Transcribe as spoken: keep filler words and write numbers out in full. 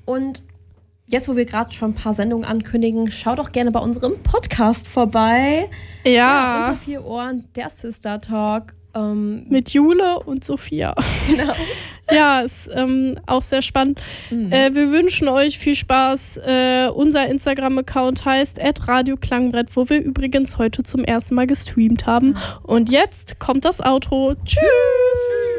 Und jetzt, wo wir gerade schon ein paar Sendungen ankündigen, schaut doch gerne bei unserem Podcast vorbei. Ja. ja unter vier Ohren, der Sister Talk. Ähm, Mit Jule und Sophia. Genau. Ja, ist ähm, auch sehr spannend. Mhm. Äh, wir wünschen euch viel Spaß. Äh, unser Instagram-Account heißt at radio klangbrett, wo wir übrigens heute zum ersten Mal gestreamt haben. Und jetzt kommt das Outro. Tschüss!